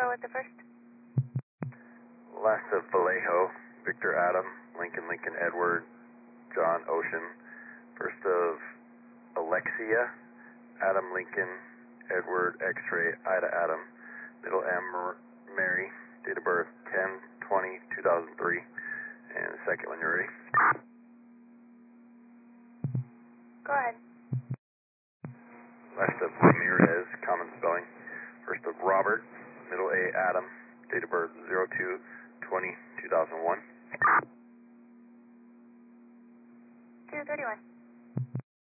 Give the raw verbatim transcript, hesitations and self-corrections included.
go with the first. Last of Vallejo, Victor Adam, Lincoln Lincoln Edward, John Ocean. First of Alexia, Adam Lincoln Edward X-ray Ida Adam. Middle M Mary, date of birth ten twenty two thousand three. And the second when you're ready. Go ahead. Last of Ramirez, common spelling. First of Robert, middle A Adam, date of birth zero two twenty two thousand one. two thirty-one.